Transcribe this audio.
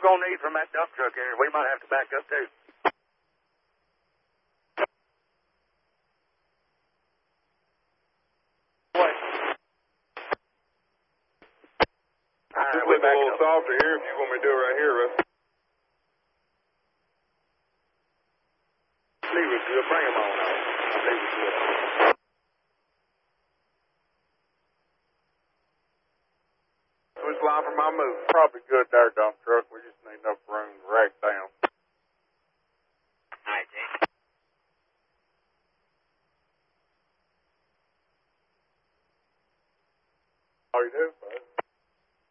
going to need from that dump truck here? We might have to back up, too. What? All right, Just look a little softer here if you want me to do it right here, Russ. Leave it good. Bring him on out. Leave it good. Switch line for my move. Probably good there, dump truck. We just need enough room to rack